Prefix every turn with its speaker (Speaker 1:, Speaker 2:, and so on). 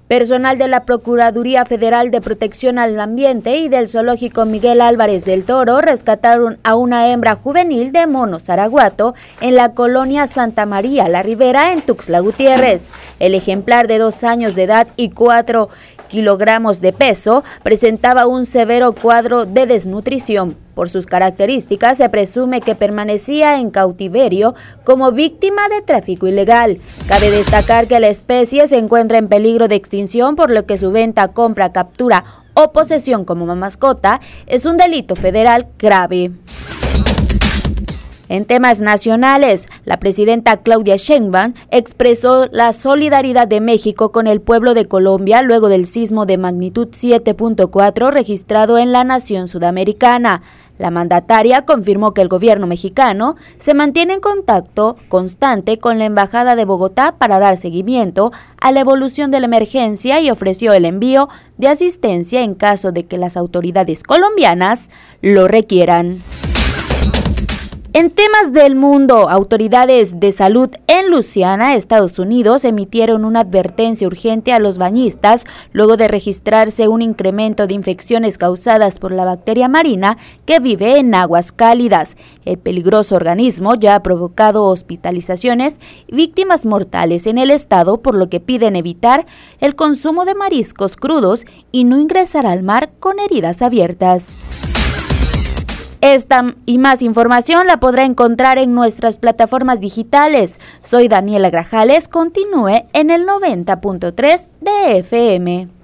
Speaker 1: Personal de la Procuraduría Federal de Protección al Ambiente y del Zoológico Miguel Álvarez del Toro rescataron a una hembra juvenil de mono zaraguato en la colonia Santa María La Ribera en Tuxtla Gutiérrez. El ejemplar de 2 años de edad y 4 kilogramos de peso presentaba un severo cuadro de desnutrición. Por sus características, se presume que permanecía en cautiverio como víctima de tráfico ilegal. Cabe destacar que la especie se encuentra en peligro de extinción, por lo que su venta, compra, captura o posesión como mascota es un delito federal grave. En temas nacionales, la presidenta Claudia Sheinbaum expresó la solidaridad de México con el pueblo de Colombia luego del sismo de magnitud 7.4 registrado en la nación sudamericana. La mandataria confirmó que el gobierno mexicano se mantiene en contacto constante con la Embajada de Bogotá para dar seguimiento a la evolución de la emergencia y ofreció el envío de asistencia en caso de que las autoridades colombianas lo requieran. En temas del mundo, autoridades de salud en Luisiana, Estados Unidos, emitieron una advertencia urgente a los bañistas luego de registrarse un incremento de infecciones causadas por la bacteria marina que vive en aguas cálidas. El peligroso organismo ya ha provocado hospitalizaciones y víctimas mortales en el estado, por lo que piden evitar el consumo de mariscos crudos y no ingresar al mar con heridas abiertas. Esta y más información la podrá encontrar en nuestras plataformas digitales. Soy Daniela Grajales, continúe en el 90.3 de FM.